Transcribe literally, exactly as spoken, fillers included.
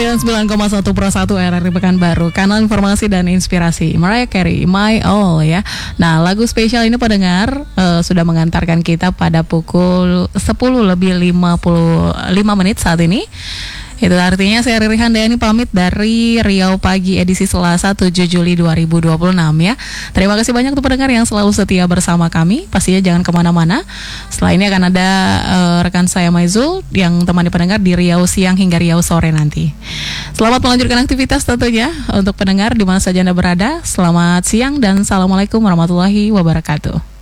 sembilan puluh sembilan koma satu Pro satu R R I Pekanbaru, kanal informasi dan inspirasi. Mariah Carey, My All ya. Nah, lagu spesial ini pendengar uh, sudah mengantarkan kita pada pukul sepuluh lebih lima puluh lima menit saat ini. Itu artinya saya Riri Handayani pamit dari Riau Pagi edisi Selasa tujuh Juli dua ribu dua puluh enam ya. Terima kasih banyak untuk pendengar yang selalu setia bersama kami. Pastinya jangan kemana-mana. Setelah ini akan ada uh, rekan saya Maizul yang temani pendengar di Riau siang hingga Riau sore nanti. Selamat melanjutkan aktivitas tentunya untuk pendengar di mana saja Anda berada. Selamat siang dan Assalamualaikum warahmatullahi wabarakatuh.